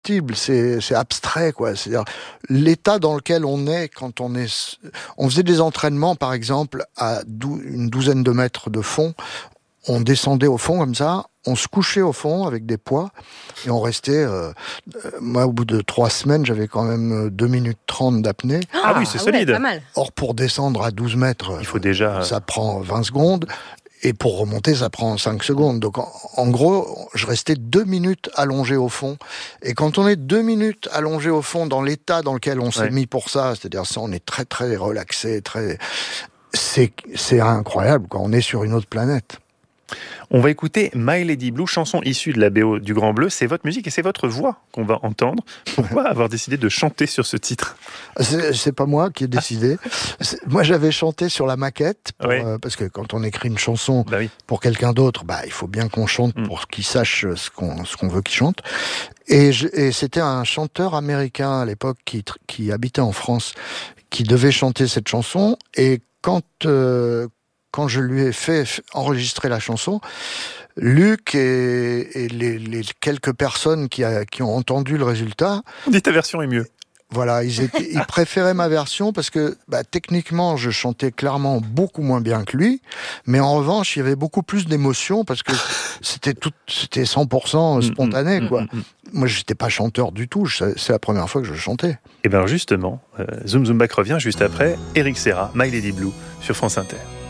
indescriptible, c'est abstrait, quoi. C'est-à-dire l'état dans lequel on est quand on faisait des entraînements, par exemple, à une douzaine de mètres de fond. On descendait au fond comme ça, on se couchait au fond avec des poids et on restait. Moi, au bout de 3 semaines, j'avais quand même 2 minutes 30 d'apnée. Ah oui, c'est solide. Ouais, pas mal. Or, pour descendre à 12 mètres, Il faut déjà... ça prend 20 secondes. Et pour remonter, ça prend 5 secondes. Donc, en gros, je restais 2 minutes allongé au fond. Et quand on est 2 minutes allongé au fond dans l'état dans lequel on s'est mis pour ça, c'est-à-dire ça, on est très, très relaxé, c'est incroyable, quoi. On est sur une autre planète. On va écouter My Lady Blue, chanson issue de la BO du Grand Bleu. C'est votre musique et c'est votre voix qu'on va entendre. Pourquoi avoir décidé de chanter sur ce titre ? C'est pas moi qui ai décidé. Moi, j'avais chanté sur la maquette, parce que quand on écrit une chanson pour quelqu'un d'autre, il faut bien qu'on chante pour qu'il sache ce qu'on veut qu'il chante. Et c'était un chanteur américain à l'époque qui habitait en France, qui devait chanter cette chanson. Et quand je lui ai fait enregistrer la chanson, Luc et les quelques personnes qui ont entendu le résultat... On dit ta version est mieux. Voilà, ils préféraient ma version parce que techniquement, je chantais clairement beaucoup moins bien que lui, mais en revanche, il y avait beaucoup plus d'émotion parce que c'était 100% spontané, quoi. Moi, j'étais pas chanteur du tout, c'est la première fois que je chantais. Et bien justement, Zoom Zoom Back revient juste après, Eric Serra, My Lady Blue, sur France Inter.